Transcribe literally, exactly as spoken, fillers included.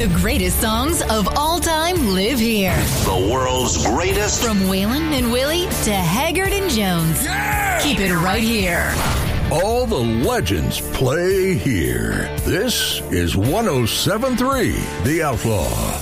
The greatest songs of all time live here. The world's greatest. From Waylon and Willie to Haggard and Jones. Yeah! Keep it right here. All the legends play here. This is one oh seven point three The Outlaw.